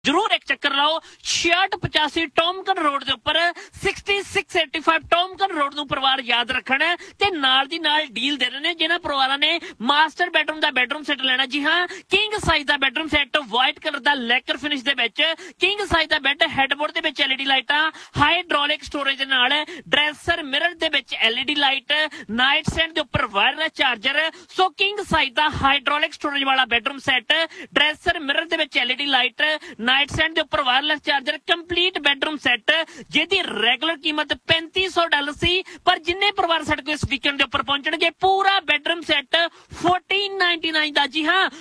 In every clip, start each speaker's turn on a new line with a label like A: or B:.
A: जरूर एक चक्कर लाओ 6685 टॉमकन रोड ਦੇ ਉੱਪਰ 6685 ਟੌਮਕਨ ਰੋਡ ਨੂੰ ਪਰਿਵਾਰ ਯਾਦ ਰੱਖਣਾ ਤੇ ਨਾਲ ਦੀ ਨਾਲ ਡੀਲ ਦੇ ਰਹੇ ਨੇ ਜਿਨ੍ਹਾਂ ਪਰਿਵਾਰਾਂ ਨੇ ਮਾਸਟਰ ਬੈਡਰੂਮ ਦਾ ਬੈਡਰੂਮ ਸੈੱਟ ਲੈਣਾ। ਜੀ ਹਾਂ, ਕਿੰਗ ਸਾਈਜ਼ ਦਾ ਬੈਡਰੂਮ ਸੈੱਟ ਵਾਈਟ ਕਲਰ ਦਾ ਲੈਕਰ ਫਿਨਿਸ਼ ਦੇ ਵਿੱਚ, ਕਿੰਗ ਸਾਈਜ਼ ਦਾ ਬੈੱਡ ਹੈਡਬੋਰਡ ਦੇ ਵਿੱਚ LED ਲਾਈਟਾਂ, ਹਾਈਡ੍ਰੋਲਿਕ ਸਟੋਰੇਜ ਦੇ ਨਾਲ ਡਰੈਸਰ ਮਿਰਰ ਦੇ ਵਿੱਚ LED ਲਾਈਟ, ਨਾਈਟ ਸਟੈਂਡ ਦੇ ਉੱਪਰ ਵਾਇਰਲੈਸ ਚਾਰਜਰ। ਸੋ ਕਿੰਗ ਸਾਈਜ਼ ਦਾ ਹਾਈਡ੍ਰੋਲਿਕ ਸਟੋਰੇਜ ਵਾਲਾ ਬੈਡਰੂਮ ਸੈੱਟ, ਡਰੈਸਰ ਮਿਰਰ ਦੇ ਵਿੱਚ LED ਲਾਈਟ, ਨਾਈਟ ਸਟੈਂਡ ਦੇ ਉੱਪਰ wireless charger, complete bedroom set ਜਿਹਦੀ ਰੈਗੂਲਰ ਕੀਮਤ $3500 ਸੀ, ਪਰ ਜਿੰਨੇ ਪਰਿਵਾਰ ਸਾਡੇ ਕੋਲ ਇਸ ਵੀਕਐਂਡ ਦੇ ਉੱਪਰ ਪਹੁੰਚਣਗੇ ਪੂਰਾ ਬੈਡਰੂਮ ਸੈੱਟ $1499 ਦਾ। ਜੀ ਹਾਂ,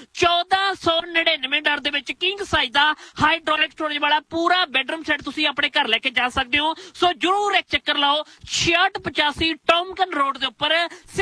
A: $1499 ਦੇ ਵਿੱਚ ਕਿੰਗ ਸਾਈਜ਼ ਦਾ ਹਾਈਡ੍ਰੋਲਿਕ ਸਟੋਰੇਜ ਵਾਲਾ ਪੂਰਾ ਬੈਡਰੂਮ ਸੈੱਟ ਤੁਸੀਂ ਆਪਣੇ ਘਰ ਲੈ ਕੇ ਜਾ ਸਕਦੇ ਹੋ। ਸੋ ਜਰੂਰ ਇੱਕ ਚੱਕਰ ਲਾਓ 6685 ਟੌਮਕਨ ਰੋਡ ਦੇ ਉੱਪਰ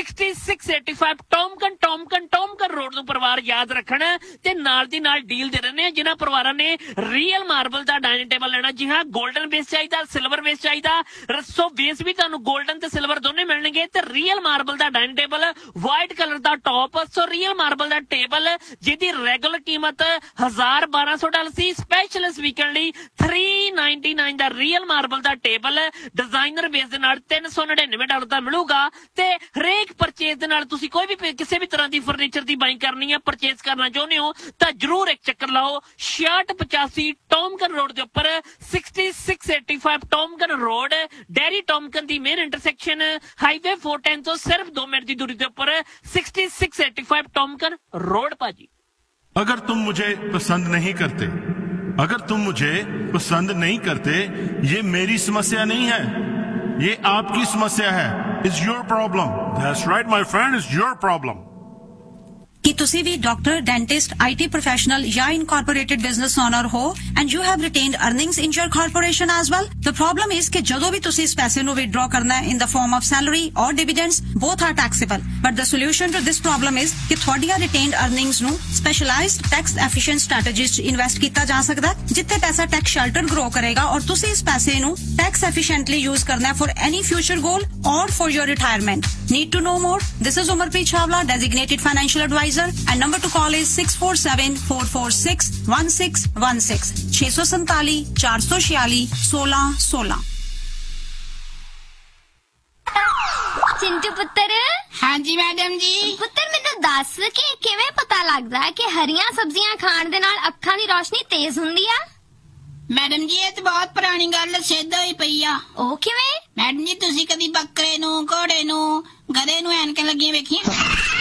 A: 6685 ਟੌਮਕਨ ਰੋਡ ਨੂੰ ਪਰਿਵਾਰ ਯਾਦ ਰੱਖਣ ਤੇ ਨਾਲ ਦੀ ਨਾਲ ਡੀਲ ਦੇ ਰਹੇ ਨੇ ਜਿਨ੍ਹਾਂ ਪਰਿਵਾਰਾਂ ਨੇ ਰੀਅਲ ਮਾਰਬਲ ਦਾ ਡਾਈਨਿੰਗ ਟੇਬਲ ਲੈਣਾ। ਜੀ ਹਾਂ, 골ਡਨ ਬੇਸ ਚਾਹੀਦਾ, ਸਿਲਵਰ ਬੇਸ ਚਾਹੀਦਾ, ਸੋ ਬੇਸ ਵੀ ਤੁਹਾਨੂੰ 골ਡਨ ਤੇ ਸਿਲਵਰ ਦੋਨੇ ਮਿਲਣਗੇ ਤੇ ਰੀਅਲ ਮਾਰਬਲ ਦਾ ਡਾਈਨਿੰਗ ਟੇਬਲ, ਵਾਈਟ ਕਲਰ ਦਾ ਟੌਪ, ਸੋ ਰੀਅਲ ਮਾਰਬਲ ਦਾ ਟੇਬਲ ਜਿਹਦੀ ਰੈਗੂਲਰ ਕੀਮਤ $1200 ਸੀ, ਸਪੈਸ਼ਲ ਇਸ ਵੀਕਐਂਡ ਲਈ $399 ਦਾ ਰੀਅਲ ਮਾਰਬਲ ਦਾ ਟੇਬਲ ਡਿਜ਼ਾਈਨਰ ਬੇਸ ਦੇ ਨਾਲ $399 ਦਾ ਮਿਲੂਗਾ। ਤੇ ਹਰੇਕ ਪਰਚੇਜ਼ ਦੇ ਨਾਲ ਤੁਸੀਂ ਕੋਈ ਵੀ ਕਿਸੇ ਵੀ ਤਰ੍ਹਾਂ ਦੀ ਫਰਨੀਚਰ ਦੀ ਬਾਈਂਗ ਕਰਨੀ ਹੈ, ਪਰਚੇਜ਼ ਕਰਨਾ ਚਾਹੁੰਦੇ ਹੋ ਤਾਂ ਜਰੂਰ ਇੱਕ ਚੱਕਰ ਲਾਓ 6685 ਟੌਮਕਨ ਰੋਡ ਦੇ ਉੱਪਰ 6685 ਟੌਮਕਨ ਰੋਡ, ਡੈਰੀ ਟੌਮਕਨ ਦੀ ਮੇਨ ਇੰਟਰਸੈਕਸ਼ਨ ਹਾਈਵੇ 410 ਤੋਂ ਸਿਰਫ 2 ਮਿੰਟ ਦੀ ਦੂਰੀ ਦੇ ਉੱਪਰ 6685 ਟੌਮਕਨ रोड पाजी।
B: अगर तुम मुझे पसंद नहीं करते, अगर तुम मुझे पसंद नहीं करते, ये मेरी समस्या नहीं है, ये आपकी समस्या है। It's your problem. That's right, my friend, it's your problem.
C: कि तुसी भी डॉक्टर, डेंटिस्ट, IT प्रोफेशनल या इनकॉर्पोरेटेड बिजनेस ओनर हो and you have retained earnings in your corporation as well? The problem is कि ਜਦੋਂ ਵੀ ਤੁਸੀਂ ਇਸ ਪੈਸੇ ਨੂੰ withdraw ਕਰਨਾ ਹੈ in the form of salary or dividends, both are taxable. But the solution to this problem is ਕਿ ਤੁਹਾਡੀਆਂ retained earnings ਨੂੰ specialized tax efficient strategies ਚ invest ਕੀਤਾ ਜਾ ਸਕਦਾ ਹੈ ਜਿੱਥੇ ਪੈਸਾ tax shelter grow ਕਰੇਗਾ ਔਰ ਤੁਸੀਂ ਇਸ ਪੈਸੇ ਨੂੰ tax efficiently use ਕਰਨਾ ਹੈ for any future goal or for your retirement. Need to know more? This is Umarpreet Chawla, designated financial advisor. And number to call is 647-446-1616 647 446 1616।
D: Chintu पुत्तर।
E: हाँ जी मैडम जी।
D: पुत्तर मैनू दस कि किवें पता लगदा है कि हरियां सब्जियां खाण दे नाल अखां दी रोशनी तेज हुंदी आ?
E: मैडम जी ये तो बहुत पुरानी गल सिद्ध होई पई आ।
D: ओ किवें?
E: मैडम जी तुसी कदी बकरे नू, घोड़े नू, गधे नू ऐनकां लगियां वेखियां?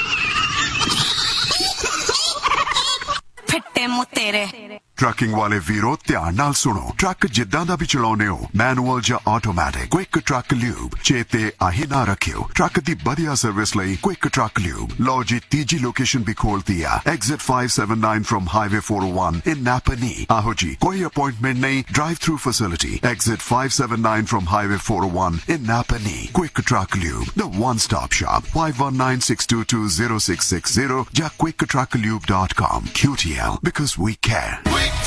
C: ਫਿੱਟੇ ਮੂੰਹ ਤੇਰੇ।
F: ਟਰੱਕਿੰਗ ਵਾਲੇ ਵੀਰੋ ਧਿਆਨ ਨਾਲ ਸੁਣੋ, ਟਰੱਕ ਜਿੱਦਾਂ ਦਾ ਵੀ ਚਲਾਉਨੇ ਹੋ, ਮੈਨੂਅਲ ਜਾਂ ਆਟੋਮੈਟਿਕ, ਕੁਇਕ ਟਰੱਕ ਲਿਊਬ ਚੇਤੇ ਆਹੀ ਨਾ ਰੱਖਿਓ। ਟਰੱਕ ਦੀ ਵਧੀਆ ਸਰਵਿਸ ਲਈ ਕੁਇਕ ਟਰੱਕ ਲਿਊਬ। ਲਓ ਜੀ ਤੀਜੀ ਲੋਕੇਸ਼ਨ ਵੀ ਖੋਲਤੀ ਆ, ਐਗਜ਼ਿਟ 579 ਫਰਮ ਹਾਈਵੇ 401 ਇਨ ਨਾਪਨੀ। ਆਹੋ ਜੀ, ਕੋਈ ਅਪਾਇੰਟਮੈਂਟ ਨਹੀਂ, drive through facility, exit 579 firm highway 401 in ਨਾਪਨੀ। Quick truck lube, the one stop shop, 5196220660 ਜਾਂ quicktrucklube.com. QTL, because we care.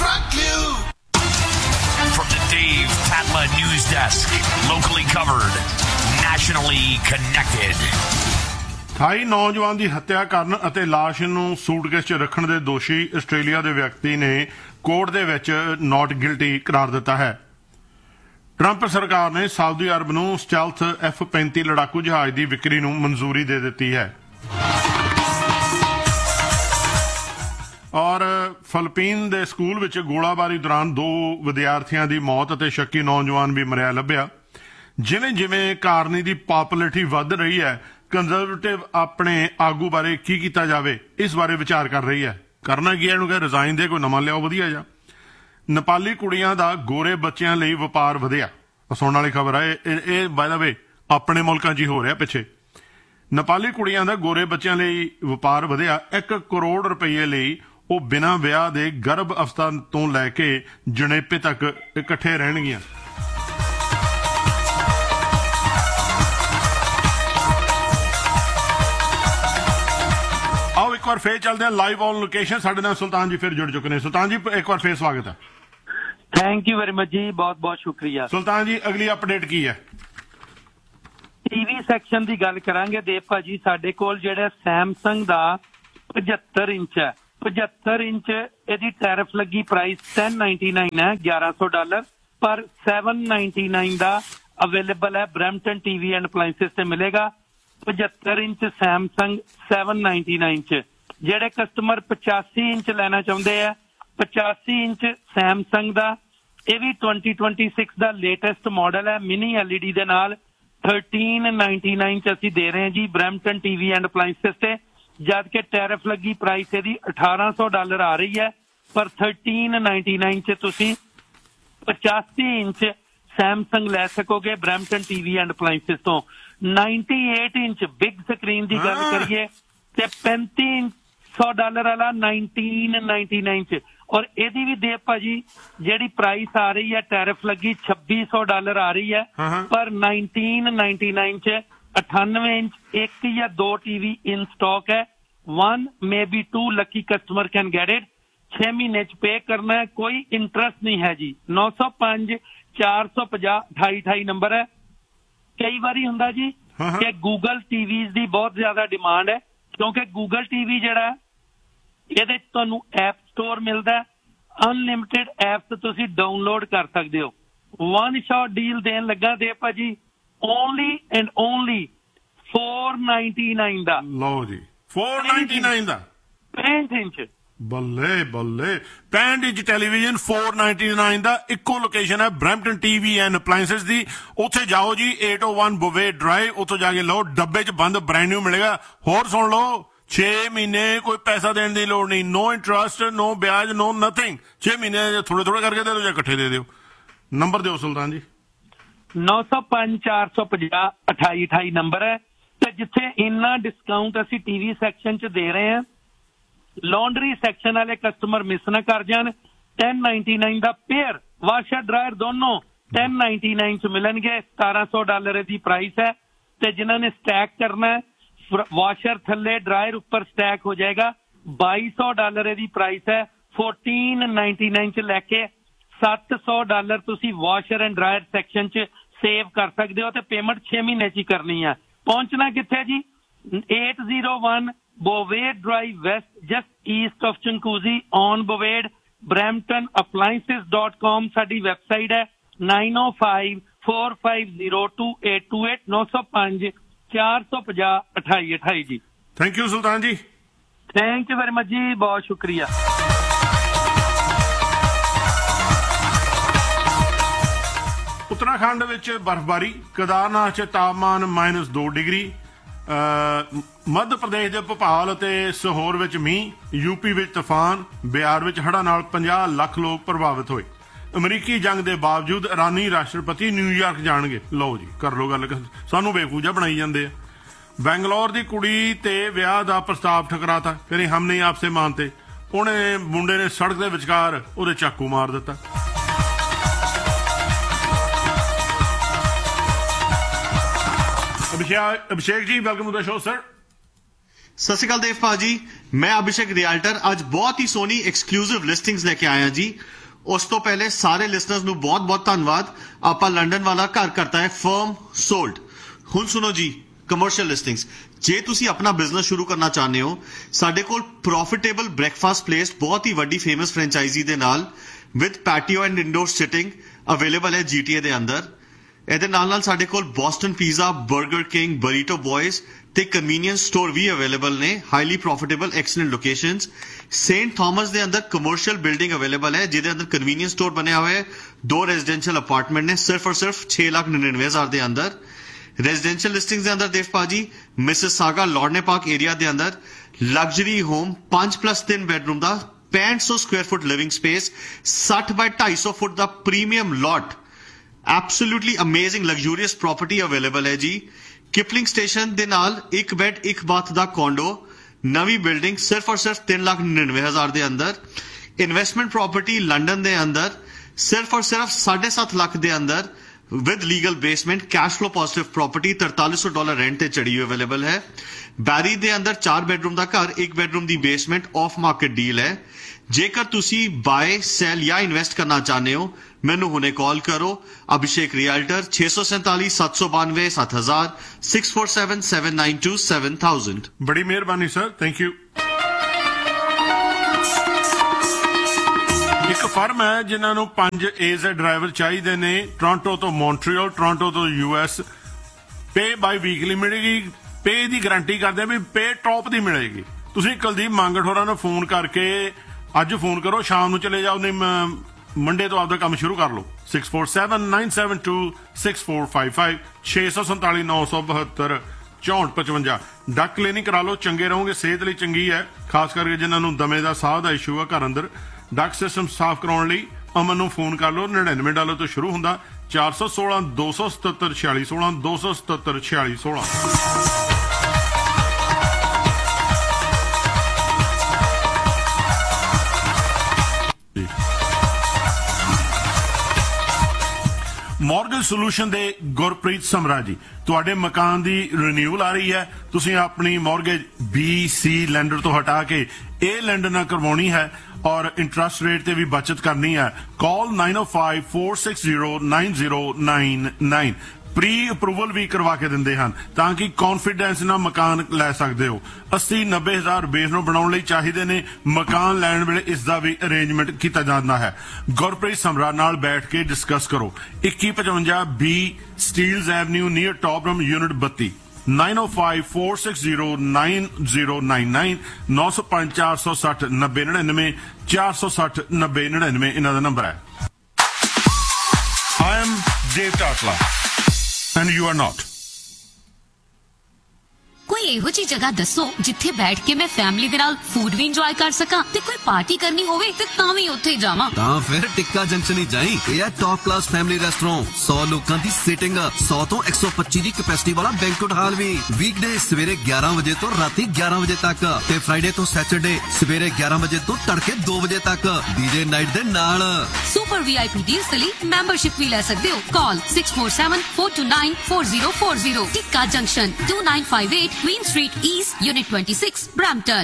G: From the Dave Tatla News Desk, locally covered, nationally connected.
B: 28 ਨੌਜਵਾਨ ਦੀ ਹੱਤਿਆ ਕਰਨ ਅਤੇ ਲਾਸ਼ ਨੂੰ ਸੂਟਕੇਸ 'ਚ ਰੱਖਣ ਦੇ ਦੋਸ਼ੀ ਆਸਟ੍ਰੇਲੀਆ ਦੇ ਵਿਅਕਤੀ ਨੇ ਕੋਰਟ ਦੇ ਵਿੱਚ ਨਾਟ ਗਿਲਟੀ ਕਰਾਰ ਦਿੱਤਾ ਹੈ। ਟਰੰਪ ਸਰਕਾਰ ਨੇ ਸਾਊਦੀ ਅਰਬ ਨੂੰ ਸਟੈਲਥ F-35 ਲੜਾਕੂ ਜਹਾਜ਼ ਦੀ ਵਿਕਰੀ ਨੂੰ ਮਨਜ਼ੂਰੀ ਦੇ ਦਿੱਤੀ ਹੈ। ਔਰ ਫਿਲੀਪੀਨ ਦੇ ਸਕੂਲ ਵਿੱਚ ਗੋਲਾਬਾਰੀ ਦੌਰਾਨ 2 ਵਿਦਿਆਰਥੀਆਂ ਦੀ ਮੌਤ ਅਤੇ ਸ਼ੱਕੀ ਨੌਜਵਾਨ ਵੀ ਮਰਿਆ ਲੱਭਿਆ। ਜਿਵੇਂ ਜਿਵੇਂ ਕਾਰਨੀ ਦੀ ਪਪੂਲੈਰਿਟੀ ਵੱਧ ਰਹੀ ਹੈ, ਕੰਜ਼ਰਵੇਟਿਵ ਆਪਣੇ ਆਗੂ ਬਾਰੇ ਕੀ ਕੀਤਾ ਜਾਵੇ ਇਸ ਬਾਰੇ ਵਿਚਾਰ ਕਰ ਰਹੀ ਹੈ। ਕਰਨਾ ਕੀ ਹੈ, ਇਹਨੂੰ ਕਹੇ ਰਿਜ਼ਾਈਨ ਦੇ, ਕੋਈ ਨਵਾਂ ਲਿਆਓ ਵਧੀਆ ਜਾ। ਨੇਪਾਲੀ ਕੁੜੀਆਂ ਦਾ ਗੋਰੇ ਬੱਚਿਆਂ ਲਈ ਵਪਾਰ ਵਧਿਆ। ਸੁਣਨ ਵਾਲੀ ਖਬਰ ਹੈ, ਇਹ ਬਾਏ ਦਾ ਵੇ ਆਪਣੇ ਮੁਲਕਾਂ 'ਚ ਹੀ ਹੋ ਰਿਹਾ ਪਿੱਛੇ। ਨੇਪਾਲੀ ਕੁੜੀਆਂ ਦਾ ਗੋਰੇ ਬੱਚਿਆਂ ਲਈ ਵਪਾਰ ਵਧਿਆ। 1 ਕਰੋੜ ਰੁਪਏ ਲਈ ਉਹ ਬਿਨਾਂ ਵਿਆਹ ਦੇ ਗਰਭ ਅਵਸਥਾ ਤੋਂ ਲੈ ਕੇ ਜਣੇਪੇ ਤੱਕ ਇਕੱਠੇ ਰਹਿਣਗੀਆਂ। ਆਓ ਇੱਕ ਵਾਰ ਫੇਰ ਚੱਲਦੇ ਹਾਂ ਲਾਈਵ ਔਨ ਲੋਕੇਸ਼ਨ। ਸਾਡੇ ਨਾਲ ਸੁਲਤਾਨ ਜੀ ਫਿਰ ਜੁੜ ਚੁੱਕੇ ਨੇ। ਸੁਲਤਾਨ ਜੀ ਇੱਕ ਵਾਰ ਫੇਰ ਸਵਾਗਤ ਹੈ।
H: ਥੈਂਕ ਯੂ ਵੈਰੀ ਮਚ ਜੀ, ਬਹੁਤ ਬਹੁਤ ਸ਼ੁਕਰੀਆ।
B: ਸੁਲਤਾਨ ਜੀ ਅਗਲੀ ਅਪਡੇਟ ਕੀ ਹੈ?
H: ਟੀਵੀ ਸੈਕਸ਼ਨ ਦੀ ਗੱਲ ਕਰਾਂਗੇ ਦੇਵ ਭਾਜੀ। ਸਾਡੇ ਕੋਲ ਜਿਹੜਾ ਸੈਮਸੰਗ ਦਾ 75 ਇੰਚ ਹੈ, 75 ਇੰਚ ਇਹਦੀ ਟੈਰਿਫ ਲੱਗੀ ਪ੍ਰਾਈਸ $1099 ਹੈ, $1100, ਪਰ $799 ਦਾ ਅਵੇਲੇਬਲ ਹੈ ਬਰੈਂਪਟਨ ਟੀਵੀ ਐਂਡ ਅਪਲਾਈਐਂਸਿਸ ਤੇ ਮਿਲੇਗਾ। 75 ਇੰਚ ਸੈਮਸੰਗ $799 ਚ। ਜਿਹੜੇ ਕਸਟਮਰ 85 ਇੰਚ ਲੈਣਾ ਚਾਹੁੰਦੇ ਆ, 85 ਇੰਚ ਸੈਮਸੰਗ ਦਾ, ਇਹ ਵੀ 2026 ਦਾ ਲੇਟੈਸਟ ਮਾਡਲ ਹੈ ਮਿਨੀ LED ਦੇ ਨਾਲ, $1399 ਚ ਅਸੀਂ ਦੇ ਰਹੇ ਹਾਂ ਜੀ ਬਰੈਂਪਟਨ ਟੀਵੀ ਐਂਡ ਅਪਲਾਈਐਂਸਿਸ ਤੇ, ਜਦ ਕਿ ਟੈਰਿਫ ਲੱਗੀ ਪ੍ਰਾਈਸ ਇਹਦੀ $1800 ਆ ਰਹੀ ਹੈ, ਪਰ $1399 ਚ ਤੁਸੀਂ 85 ਇੰਚ ਸੈਮਸੰਗ ਲੈ ਸਕੋਗੇ ਬਰੈਂਪਟਨ ਟੀਵੀ ਐਂਡ ਅਪਲਾਈਐਂਸਿਸ ਤੋਂ। 98 ਇੰਚ ਬਿਗ ਸਕਰੀਨ ਦੀ ਗੱਲ ਕਰੀਏ ਤੇ $3500 ਵਾਲਾ $1999 ਚ, ਔਰ ਇਹਦੀ ਵੀ ਦੇ ਭਾਜੀ ਜਿਹੜੀ ਪ੍ਰਾਈਸ ਆ ਰਹੀ ਹੈ ਟੈਰਿਫ ਲੱਗੀ $2600 ਆ ਰਹੀ ਹੈ, ਪਰ $1999 ਚ 98 ਇੰਚ 1 ਜਾਂ 2 TV ਇਨ ਸਟਾਕ ਹੈ। 1 maybe 2 Lucky customer can get it. 6 ਮਹੀਨੇ ਚ ਪੇ ਕਰਨਾ ਹੈ, ਕੋਈ ਇੰਟਰਸਟ ਨਹੀਂ ਹੈ ਜੀ। 905 450 2828 ਨੰਬਰ ਹੈ। ਕਈ ਵਾਰੀ ਹੁੰਦਾ ਜੀ ਕਿ ਗੂਗਲ TVs ਦੀ ਬਹੁਤ ਜ਼ਿਆਦਾ ਡਿਮਾਂਡ ਹੈ, ਕਿਉਂਕਿ ਗੂਗਲ TV ਜਿਹੜਾ ਇਹਦੇ ਚ ਤੁਹਾਨੂੰ ਐਪ ਸਟੋਰ ਮਿਲਦਾ, ਅਨਲਿਮਿਟਿਡ ਐਪਸ ਤੁਸੀਂ ਡਾਊਨਲੋਡ ਕਰ ਸਕਦੇ ਹੋ। 1 ਸ਼ਾਟ ਡੀਲ ਦੇਣ ਲੱਗਾ ਦੇ ਭਾਜੀ ਓਨਲੀ ਐਂਡ ਓਨਲੀ $499 ਦਾ।
B: ਲਓ ਜੀ 499 ਦਾ
H: 65 ਇੰਚ
B: ਬੱਲੇ ਬੱਲੇ 65 ਇੰਚ ਟੈਲੀਵਿਜ਼ਨ 499 ਦਾ। ਇੱਕੋ ਲੋਕੇਸ਼ਨ ਹੈ ਬਰੈਂਪਟਨ ਟੀਵੀ ਐਂਡ ਅਪਲਾਈਐਂਸਿਸ ਦੀ। ਉੱਥੇ ਜਾਓ ਜੀ 801 ਬੋਵੇ ਡਰਾਈਵ, ਉੱਥੋਂ ਜਾ ਕੇ ਲਓ, ਡੱਬੇ 'ਚ ਬੰਦ ਬ੍ਰੈਂਡ ਨਿਊ ਮਿਲੇਗਾ। ਹੋਰ ਸੁਣ ਲਓ 6 ਮਹੀਨੇ ਕੋਈ ਪੈਸਾ ਦੇਣ ਦੀ ਲੋੜ ਨਹੀਂ, ਨੋ ਇੰਟਰਸਟ, ਨੋ ਵਿਆਜ, ਨੋ ਨਥਿੰਗ। 6 ਮਹੀਨੇ ਥੋੜੇ ਥੋੜੇ ਕਰਕੇ ਦੇ ਦਿਓ ਜਾਂ ਇਕੱਠੇ ਦੇ ਦਿਓ। ਨੰਬਰ ਦਿਓ ਸੁਲਤਾਨ ਜੀ।
H: 905 450 2828 ਨੰਬਰ ਹੈ। ਤੇ ਜਿੱਥੇ ਇੰਨਾ ਡਿਸਕਾਊਂਟ ਅਸੀਂ TV ਸੈਕਸ਼ਨ 'ਚ ਦੇ ਰਹੇ ਹਾਂ, ਲਾਂਡਰੀ ਸੈਕਸ਼ਨ ਵਾਲੇ ਕਸਟਮਰ ਮਿਸ ਨਾ ਕਰ ਜਾਣ। $1099 ਦਾ ਪੇਅਰ ਵਾਸ਼ਰ ਡਰਾਇਰ ਦੋਨੋਂ $1099 ਚ ਮਿਲਣਗੇ। $1700 ਦੀ ਪ੍ਰਾਈਸ ਹੈ। ਤੇ ਜਿਨ੍ਹਾਂ ਨੇ ਸਟੈਕ ਕਰਨਾ ਹੈ ਵਾਸ਼ਰ ਥੱਲੇ ਡਰਾਇਰ ਉੱਪਰ ਸਟੈਕ ਹੋ ਜਾਏਗਾ, $2200 ਦੀ ਪ੍ਰਾਈਸ ਹੈ। 1499 ਚ ਲੈ ਕੇ $700 ਤੁਸੀਂ ਵਾਸ਼ਰ ਐਂਡ ਡਰਾਇਰ ਸੈਕਸ਼ਨ ਚ ਸੇਵ ਕਰ ਸਕਦੇ ਹੋ, ਤੇ ਪੇਮੈਂਟ 6 ਮਹੀਨੇ ਚ ਹੀ ਕਰਨੀ ਹੈ। ਪਹੁੰਚਣਾ ਕਿੱਥੇ ਜੀ? 801 Bovade Drive West, just east of Chinguacousy on Bovade, BramptonAppliances.com ਸਾਡੀ ਵੈਬਸਾਈਟ ਹੈ। 905 450 2828 905 450 2828 ਜੀ।
B: ਥੈਂਕ ਯੂ ਸੁਲਤਾਨ ਜੀ।
H: ਥੈਂਕ ਯੂ ਵੈਰੀ ਮਚ ਜੀ, ਬਹੁਤ ਸ਼ੁਕਰੀਆ।
B: ਉੱਤਰਾਖੰਡ ਵਿੱਚ ਬਰਫ਼ਬਾਰੀ, ਕੇਦਾਰਨਾਥ 'ਚ ਤਾਪਮਾਨ -2 ਡਿਗਰੀ, ਮੱਧ ਪ੍ਰਦੇਸ਼ ਦੇ ਭੋਪਾਲ ਅਤੇ ਸਿਹੋਰ ਵਿੱਚ ਮੀਂਹ, ਯੂਪੀ ਵਿੱਚ ਤੂਫਾਨ, ਬਿਹਾਰ ਵਿੱਚ ਹੜ੍ਹਾਂ ਨਾਲ 50 ਲੱਖ ਲੋਕ ਪ੍ਰਭਾਵਿਤ ਹੋਏ। ਅਮਰੀਕੀ ਜੰਗ ਦੇ ਬਾਵਜੂਦ ਇਰਾਨੀ ਰਾਸ਼ਟਰਪਤੀ ਨਿਊਯਾਰਕ ਜਾਣਗੇ। ਲਓ ਜੀ ਕਰ ਲਓ ਗੱਲ, ਸਾਨੂੰ ਬੇਵਕੂਫ ਬਣਾਈ ਜਾਂਦੇ ਆ। ਬੈਂਗਲੌਰ ਦੀ ਕੁੜੀ ਤੇ ਵਿਆਹ ਦਾ ਪ੍ਰਸਤਾਵ ਠਕਰਾਤਾ, ਕਹਿੰਦੇ ਹਮ ਨਹੀਂ ਆਪਸੇ ਮਾਨਤੇ। ਉਹਨੇ ਮੁੰਡੇ ਨੇ ਸੜਕ ਦੇ ਵਿਚਕਾਰ ਉਹਦੇ ਚਾਕੂ ਮਾਰ ਦਿੱਤਾ। ਅਭਿਸ਼ੇਕ ਜੀ, welcome to the show sir.
I: ਸਤਿ ਸ਼੍ਰੀ ਅਕਾਲ ਦੇਵ ਭਾਜੀ, ਮੈਂ ਅਭਿਸ਼ੇਕ ਰਿਆਲਟਰ ਅੱਜ ਬਹੁਤ ਹੀ ਸੋਹਣੀ ਐਕਸਕਲੂਸਿਵ ਲਿਸਟਿੰਗਸ ਲੈ ਕੇ ਆਇਆ ਜੀ। ਉਸ ਤੋਂ ਪਹਿਲੇ ਸਾਰੇ ਲਿਸਨਰਸ ਨੂੰ ਬਹੁਤ ਬਹੁਤ ਧੰਨਵਾਦ। ਆਪਾਂ ਲੰਡਨ ਵਾਲਾ ਘਰ ਕਰਤਾ ਹੈ ਫਰਮ ਸੋਲਡ। ਹੁਣ ਸੁਣੋ ਜੀ ਕਮਰਸ਼ੀਅਲ ਲਿਸਟਿੰਗਸ। ਜੇ ਤੁਸੀਂ ਆਪਣਾ ਬਿਜ਼ਨਸ ਸ਼ੁਰੂ ਕਰਨਾ ਚਾਹੁੰਦੇ ਹੋ, ਸਾਡੇ ਕੋਲ ਪ੍ਰੋਫਿਟੇਬਲ ਬ੍ਰੇਕਫਾਸਟ ਪਲੇਸ ਬਹੁਤ ਹੀ ਵੱਡੀ ਫੇਮਸ ਫਰੈਂਚਾਈਜ਼ੀ ਦੇ ਨਾਲ with patio and indoor sitting available ਹੈ GTA ਦੇ ਅੰਦਰ। ਇਹਦੇ ਨਾਲ ਸਾਡੇ ਕੋਲ ਬੋਸਟਨ ਪੀਜ਼ਾ, 버ਗਰ ਕਿੰਗ, ਬਰੀਟੋ ਬॉयਜ਼ ਤੇ ਕਨਵੀਨੀਅੰਸ ਸਟੋਰ ਵੀ ਅਵੇਲੇਬਲ ਨੇ। Highly profitable excellent locations. Saint Thomas ਦੇ ਅੰਦਰ ਕਮਰਸ਼ੀਅਲ ਬਿਲਡਿੰਗ ਅਵੇਲੇਬਲ ਹੈ, ਜਿਹਦੇ ਅੰਦਰ ਕਨਵੀਨੀਅੰਸ ਸਟੋਰ ਬਣਿਆ ਹੋਇਆ ਹੈ। 2 ਰੈਜ਼ੀਡੈਂਸ਼ੀਅਲ ਅਪਾਰਟਮੈਂਟ ਨੇ ਸਿਰਫ ਔਰ ਸਿਰਫ 6,99,000 ਦੇ ਅੰਦਰ। ਰੈਜ਼ੀਡੈਂਸ਼ੀਅਲ ਲਿਸਟਿੰਗਸ ਦੇ ਅੰਦਰ ਦੇਵ ਭਾਜੀ ਮਿਸਿਸਾਗਾ ਲੌਰਨੇ ਪਾਰਕ ਏਰੀਆ ਦੇ ਅੰਦਰ ਲਗਜ਼ਰੀ ਹੋਮ 5+3 ਬੈਡਰੂਮ ਦਾ 6500 ਸਕੁਅਰ ਫੁੱਟ ਲਿਵਿੰਗ ਸਪੇਸ, 60 ਬਾਈ 250 ਫੁੱਟ ਦਾ ਪ੍ਰੀਮੀਅਮ ਲੋਟ, ਐਬਸੋਲੂਟਲੀ ਅਮੇਜ਼ਿੰਗ ਲਗਜ਼ੂਰੀਅਸ ਪ੍ਰਾਪਰਟੀ ਅਵੇਲੇਬਲ ਹੈ ਜੀ। ਕਿਪਲਿੰਗ ਸਟੇਸ਼ਨ ਦੇ ਨਾਲ 1 ਬੈਡ 1 ਬਾਥ ਦਾ ਕੋਂਡੋ, ਨਵੀਂ ਬਿਲਡਿੰਗ ਸਿਰਫ ਔਰ ਸਿਰਫ 3,99,000 ਦੇ ਅੰਦਰ। ਇਨਵੈਸਟਮੈਂਟ ਪ੍ਰਾਪਰਟੀ ਲੰਡਨ ਦੇ ਅੰਦਰ ਸਿਰਫ ਔਰ ਸਿਰਫ 7.5 ਲੱਖ ਦੇ ਅੰਦਰ with legal basement, cash flow positive property, $4300 rent ਤੇ ਚੜੀ ਹੋਈ ਅਵੇਲੇਬਲ ਹੈ। ਬੈਰੀ ਦੇ ਅੰਦਰ 4 ਬੈਡਰੂਮ ਦਾ ਘਰ, 1 bedroom the basement, of market deal ਹੈ। ਜੇਕਰ ਤੁਸੀਂ ਬਾਏ, ਸੈਲ ਜਾਂ ਇਨਵੈਸਟ ਕਰਨਾ ਚਾਹੁੰਦੇ ਹੋ, ਮੈਨੂੰ ਹੁਣੇ ਕਾਲ ਕਰੋ। ਅਭਿਸ਼ੇਕ ਰਿਆਲਟਰ 647 792 7000 647 792 7000।
B: ਬੜੀ ਮਿਹਰਬਾਨੀ ਸਰ, ਥੈਂਕ ਯੂ। ਫਰਮ ਹੈ ਜਿਨ੍ਹਾਂ ਨੂੰ 5 ਏਜ਼ ਦੇ ਡਰਾਈਵਰ ਚਾਹੀਦੇ ਨੇ ਟੋਰਾਂਟੋ ਤੋਂ ਮੌਂਟਰੀਅਲ, ਟੋਰਾਂਟੋ ਤੋਂ US। ਪੇ ਬਾਈ ਵੀਕਲੀ ਮਿਲੇਗੀ। ਪੇ ਦੀ ਗਾਰੰਟੀ ਕਰਦੇ ਆ ਵੀ ਪੇ ਟੌਪ ਦੀ ਮਿਲੇਗੀ। ਤੁਸੀਂ ਕੁਲਦੀਪ ਮੰਗਟ ਹੋਰਾਂ ਨੂੰ ਫੋਨ ਕਰਕੇ ਅੱਜ ਫੋਨ ਕਰੋ, ਸ਼ਾਮ ਨੂੰ ਚਲੇ ਜਾਓ, ਨਹੀਂ ਮੰਡੇ ਤੋਂ ਆਪਦਾ ਕੰਮ ਸ਼ੁਰੂ ਕਰ ਲਓ। 6479726455 647 972 6455। ਡੱਕ ਕਲੀਨਿਕ ਕਰਾ ਲਓ, ਚੰਗੇ ਰਹੋਗੇ, ਸਿਹਤ ਲਈ ਚੰਗੀ ਹੈ, ਖਾਸ ਕਰਕੇ ਜਿਨ੍ਹਾਂ ਨੂੰ ਦਮੇ ਦਾ ਸਾਹ ਦਾ ਇਸ਼ੂ ਆ ਘਰ ਅੰਦਰ। ਡੱਕ ਸਿਸਟਮ ਸਾਫ਼ ਕਰਾਉਣ ਲਈ ਅਮਨ ਨੂੰ ਫੋਨ ਕਰ ਲਓ। $99 ਤੋਂ ਸ਼ੁਰੂ ਹੁੰਦਾ। 416 277 4616 277 4616। ਮੌਰਗੇਜ ਸੋਲੂਸ਼ਨ ਦੇ ਗੁਰਪ੍ਰੀਤ ਸਮਰਾ ਜੀ, ਤੁਹਾਡੇ ਮਕਾਨ ਦੀ ਰੀਨਿਊਅਲ ਆ ਰਹੀ ਹੈ, ਤੁਸੀਂ ਆਪਣੀ ਮੌਰਗੇਜ BC ਲੈਂਡਰ ਤੋਂ ਹਟਾ ਕੇ ਇਹ ਲੈਂਡਰ ਨਾਲ ਕਰਵਾਉਣੀ ਹੈ ਔਰ ਇੰਟਰਸਟ ਰੇਟ ਤੇ ਵੀ ਬਚਤ ਕਰਨੀ ਹੈ। ਕਾਲ 9054609099। ਪ੍ਰੀ ਅਪਰੂਵਲ ਵੀ ਕਰਵਾ ਕੇ ਦਿੰਦੇ ਹਨ ਤਾਂ ਕਿ ਕੌਨਫੀਡੈਂਸ ਨਾਲ ਮਕਾਨ ਲੈ ਸਕਦੇ ਹੋ। 80-90 ਹਜ਼ਾਰ ਬੇਸ ਨੂੰ ਬਣਾਉਣ ਲਈ ਚਾਹੀਦੇ ਨੇ। ਮਕਾਨ ਲੈਣ ਵੇਲੇ ਇਸ ਦਾ ਵੀ ਅਰੇਂਜਮੈਂਟ ਕੀਤਾ ਜਾਂਦਾ ਹੈ। ਗੁਰਪ੍ਰੀਤ ਸਮਰਾ ਨਾਲ ਬੈਠ ਕੇ ਡਿਸਕਸ ਕਰੋ। 2155 B ਸਟੀਲਜ਼ ਐਵਨਿਊ ਨੀਅਰ ਟੌਪਰਮ ਯੂਨਿਟ 32। 9054609099 905 460 9099 460 9099 ਇਹਨਾਂ ਦਾ ਨੰਬਰ ਹੈ। I am Dave Tatla and you are not.
J: ਕੋਈ ਇਹੋ ਜਿਹੀ ਜਗ੍ਹਾ ਦੱਸੋ ਜਿੱਥੇ ਬੈਠ ਕੇ ਮੈਂ ਫੈਮਿਲੀ ਦੇ ਨਾਲ ਫੂਡ ਵੀ ਇੰਜੋਏ ਕਰ ਸਕਾਂ ਤੇ ਕੋਈ ਪਾਰਟੀ ਕਰਨੀ ਹੋਵੇ ਤੇ ਤਾਂ ਵੀ ਉੱਥੇ ਜਾਵਾਂ।
K: ਤਾਂ ਫਿਰ ਟਿੱਕਾ ਜੰਕਸ਼ਨ ਹੀ ਜਾਈਂ। ਇਹ ਹੈ ਟੌਪ ਕਲਾਸ ਫੈਮਿਲੀ ਰੈਸਟੋਰੈਂਟ। 100 ਲੋਕਾਂ ਦੀ ਸੀਟਿੰਗ, 100 ਤੋਂ 125 ਦੀ ਕੈਪੈਸਿਟੀ ਵਾਲਾ ਬੈਂਕੁਏਟ ਹਾਲ ਵੀ। ਵੀਕਡੇ ਸਵੇਰੇ 11 ਵਜੇ ਤੋਂ ਰਾਤੀ 11 ਵਜੇ ਤੱਕ ਤੇ ਫਰਾਈਡੇ ਤੋਂ ਸੈਟਰਡੇ ਸਵੇਰੇ 11 ਵਜੇ ਤੋਂ ਤੜਕੇ 2 ਵਜੇ ਤੱਕ DJ ਨਾਈਟ ਦੇ ਨਾਲ।
J: ਸੁਪਰ VIP ਡੀਲਸ ਲਈ ਮੈਂਬਰਸ਼ਿਪ ਵੀ ਲੈ ਸਕਦੇ ਹੋ। ਕਾਲ 6474294040। ਟਿੱਕਾ junction 2958 Queen Street East, Unit 26, Brampton.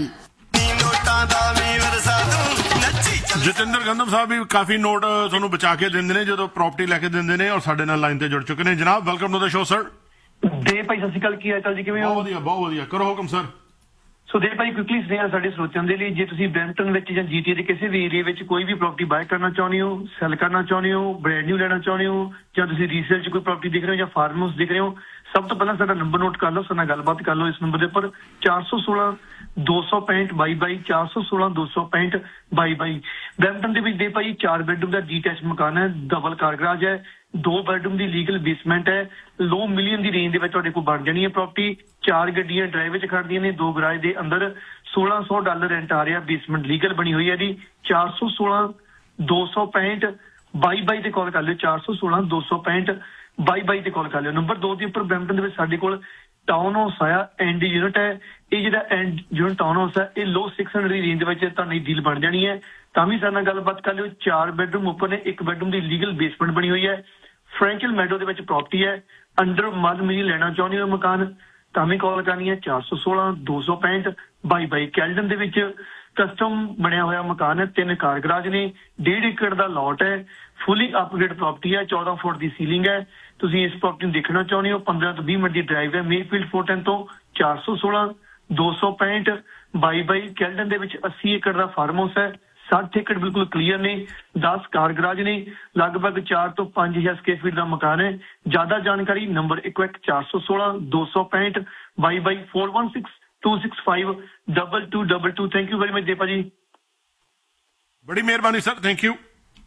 B: Jatinder ਗੰਧਮ ਸਾਹਿਬ ਵੀ ਕਾਫੀ ਨੋਟ ਤੁਹਾਨੂੰ ਬਚਾ ਕੇ ਦਿੰਦੇ ਨੇ ਜਦੋਂ ਪ੍ਰਾਪਰਟੀ ਲੈ ਕੇ ਦਿੰਦੇ ਨੇ ਔਰ ਸਾਡੇ ਨਾਲ ਲਾਈਨ ਤੇ ਜੁੜ ਚੁੱਕੇ ਨੇ। ਜਨਾਬ welcome to the show sir.
L: ਦੇ ਭਾਈ ਸਤਿ ਸ਼੍ਰੀ ਅਕਾਲ, ਕੀ ਹਾਲ ਚਾਲ ਜੀ, ਕਿਵੇਂ ਹੋ?
B: ਬਹੁਤ ਵਧੀਆ ਕਰੋ ਹੁਕਮ ਸਰ।
L: ਸੋ ਦੇ ਭਾਈ ਕੁਇਕਲੀ ਸੁਨੇਹਾ ਸਾਡੇ ਸਰੋਤਿਆਂ ਦੇ ਲਈ, ਜੇ ਤੁਸੀਂ ਬ੍ਰੈਂਪਟਨ ਵਿੱਚ ਜਾਂ GTA ਦੇ ਕਿਸੇ ਵੀ ਏਰੀਆ ਵਿੱਚ ਕੋਈ ਵੀ ਪ੍ਰਾਪਰਟੀ ਬਾਏ ਕਰਨਾ ਚਾਹੁੰਦੇ ਹੋ, ਸੈਲ ਕਰਨਾ ਚਾਹੁੰਦੇ ਹੋ, ਬ੍ਰੈਂਡ ਨਿਊ ਲੈਣਾ ਚਾਹੁੰਦੇ ਹੋ, ਜਾਂ ਤੁਸੀਂ ਰੀਸੇਲ 'ਚ ਕੋਈ ਪ੍ਰਾਪਰਟੀ ਦੇਖ ਰਹੇ ਹੋ ਜਾਂ ਫਾਰਮ ਹਾਊਸ ਦੇਖ ਰਹੇ ਹੋ, ਸਭ ਤੋਂ ਪਹਿਲਾਂ ਸਾਡਾ ਨੰਬਰ ਨੋਟ ਕਰ ਲਓ, ਸਾਡੇ ਨਾਲ ਗੱਲਬਾਤ ਕਰ ਲਓ ਇਸ ਨੰਬਰ ਦੇ ਉੱਪਰ 416-265-22 416-265-22। ਬ੍ਰੈਂਪਟਨ ਦੇ ਵਿੱਚ ਦੇ ਭਾਈ 4 ਬੈਡਰੂਮ ਦਾ ਡੀਟੈਚ ਮਕਾਨ ਹੈ, ਡਬਲ ਕਾਰ ਗਰਾਜ ਹੈ, 2 ਬੈਡਰੂਮ ਦੀ ਲੀਗਲ ਬੇਸਮੈਂਟ ਹੈ, ਲੋ ਮਿਲੀਅਨ ਦੀ ਰੇਂਜ ਦੇ ਵਿੱਚ ਤੁਹਾਡੇ ਕੋਲ ਬਣ ਜਾਣੀ ਹੈ ਪ੍ਰਾਪਰਟੀ। 4 ਗੱਡੀਆਂ ਡਰਾਈਵ ਵਿੱਚ ਖੜਦੀਆਂ ਨੇ, 2 ਗਰਾਜ ਦੇ ਅੰਦਰ। $1600 ਰੈਂਟ ਆ ਰਿਹਾ, ਬੇਸਮੈਂਟ ਲੀਗਲ ਬਣੀ ਹੋਈ ਹੈ ਜੀ। 416-265-22 ਤੇ ਕਾਲ ਕਰ ਲਿਓ। 416-265-22 ਤੇ ਕਾਲ ਕਰ ਲਿਓ। ਨੰਬਰ 2 ਦੇ ਉੱਪਰ ਬ੍ਰੈਂਪਟਨ ਦੇ ਵਿੱਚ ਸਾਡੇ ਕੋਲ ਟਾਊਨ ਹਾਊਸ ਆਇਆ, ਐਂਡ ਯੂਨਿਟ ਹੈ। ਇਹ ਜਿਹੜਾ ਐਂਡ ਯੂਨਿਟ ਟਾਊਨ ਹਾਊਸ ਹੈ ਇਹ ਲੋ 600 ਦੀ ਰੇਂਜ ਦੇ ਵਿੱਚ ਤੁਹਾਨੂੰ ਡੀਲ ਬਣ ਜਾਣੀ ਹੈ। ਤਾਂ ਵੀ ਸਾਡੇ ਨਾਲ ਗੱਲਬਾਤ ਕਰ ਲਿਓ। 4 ਬੈਡਰੂਮ ਉੱਪਰ ਨੇ, 1 ਬੈਡਰੂਮ ਦੀ ਲੀਗਲ ਬੇਸਮੈਂਟ ਬਣੀ ਹੋਈ ਹੈ। ਫ੍ਰੈਂਕਲ ਮੈਡੋ ਦੇ ਵਿੱਚ ਪ੍ਰਾਪਰਟੀ ਹੈ, ਅੰਡਰ ਮਦ ਮਿਲੀ ਲੈਣਾ ਚਾਹੁੰਦੇ ਹੋ ਮਕਾਨ, ਤਾਂ ਵੀ ਕਾਲ ਕਰਨੀ ਹੈ। 416-265-22। ਕੈਲਡਨ ਦੇ ਵਿੱਚ ਕਸਟਮ ਬਣਿਆ ਹੋਇਆ ਮਕਾਨ ਹੈ, 3 ਕਾਰ ਗਰਾਜ ਨੇ, 1.5 ਏਕੜ ਦਾ ਲੋਟ ਹੈ, ਫੁੱਲੀ ਅਪਗ੍ਰੇਡ ਪ੍ਰਾਪਰਟੀ ਹੈ, 14 ਫੁੱਟ ਦੀ ਸੀਲਿੰਗ ਹੈ। ਤੁਸੀਂ ਇਸ ਪ੍ਰਾਪਰਟੀ ਨੂੰ ਦੇਖਣਾ ਚਾਹੁੰਦੇ ਹੋ, 15 ਤੋਂ 20 ਮਿੰਟ ਦੀ ਡਰਾਈਵ ਹੈ, ਮੇਫੀਲਡ 410 ਤੋਂ। 416-265-22। ਕੈਲਡਨ ਦੇ ਵਿੱਚ 80 ਏਕੜ ਦਾ ਫਾਰਮ ਹਾਊਸ ਹੈ, 60 ਏਕੜ ਬਿਲਕੁਲ ਕਲੀਅਰ ਨੇ, 10 ਕਾਰ ਗਰਾਜ ਨੇ, ਲਗਭਗ 4 ਤੋਂ 5000 ਸਕੁਅਰ ਫੀਟ ਦਾ ਮਕਾਨ ਹੈ। ਜ਼ਿਆਦਾ ਜਾਣਕਾਰੀ number 416-265-22 416-265-2222। Thank you very much ਦੇਪਾ ਜੀ,
B: ਬੜੀ ਮਿਹਰਬਾਨੀ sir, thank you.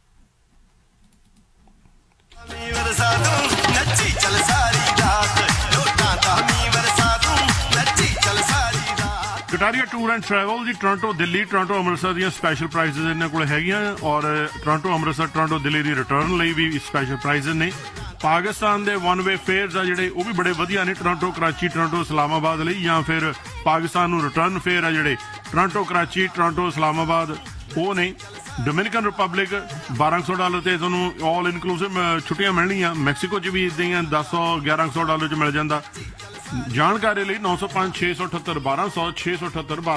B: Kataria tour and travel ਜੀ, ਟੋਰਾਂਟੋ ਦਿੱਲੀ, ਟੋਰਾਂਟੋ ਅੰਮ੍ਰਿਤਸਰ ਦੀਆਂ ਸਪੈਸ਼ਲ ਪ੍ਰਾਈਸਿਸ ਇਹਨਾਂ ਕੋਲ ਹੈਗੀਆਂ ਔਰ ਟੋਰਾਂਟੋ ਅੰਮ੍ਰਿਤਸਰ, ਟੋਰਾਂਟੋ ਦਿੱਲੀ ਦੀ ਰਿਟਰਨ ਲਈ ਵੀ ਸਪੈਸ਼ਲ ਪ੍ਰਾਈਸਿਸ ਨੇ। ਪਾਕਿਸਤਾਨ ਦੇ 1 ਵੇ ਫੇਅਰਸ ਆ ਜਿਹੜੇ ਉਹ ਵੀ ਬੜੇ ਵਧੀਆ ਨੇ, ਟੋਰਾਂਟੋ ਕਰਾਚੀ, ਟੋਰਾਂਟੋ ਇਸਲਾਮਾਬਾਦ ਲਈ, ਜਾਂ ਫਿਰ ਪਾਕਿਸਤਾਨ ਨੂੰ ਰਿਟਰਨ ਫੇਅਰ ਆ ਜਿਹੜੇ ਟੋਰਾਂਟੋ ਕਰਾਚੀ, ਟੋਰਾਂਟੋ ਇਸਲਾਮਾਬਾਦ ਉਹ ਨੇ। ਡੋਮਿਨਿਕਨ ਰਿਪਬਲਿਕ $1200 ਤੇ ਤੁਹਾਨੂੰ ਆਲ ਇਨਕਲੂਸਿਵ ਛੁੱਟੀਆਂ ਮਿਲਣੀਆਂ। ਮੈਕਸੀਕੋ 'ਚ ਵੀ ਇਦਾਂ ਹੀ ਆ, $1100 'ਚ ਮਿਲ ਜਾਂਦਾ। ਜਾਣਕਾਰੀ ਲਈ 905-678-1200 678-1200